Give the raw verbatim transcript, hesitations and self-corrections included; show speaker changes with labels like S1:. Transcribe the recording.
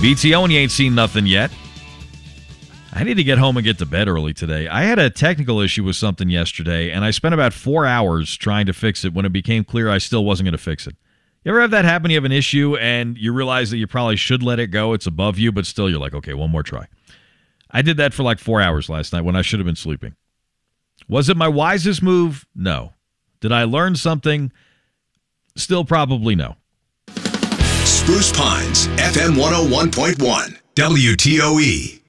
S1: B T O and you ain't seen nothing yet. I need to get home and get to bed early today. I had a technical issue with something yesterday, and I spent about four hours trying to fix it when it became clear I still wasn't going to fix it. You ever have that happen? You have an issue, and you realize that you probably should let it go. It's above you, but still you're like, okay, one more try. I did that for like four hours last night when I should have been sleeping. Was it my wisest move? No. Did I learn something? Still probably no.
S2: Spruce Pines, F M one oh one point one, W T O E.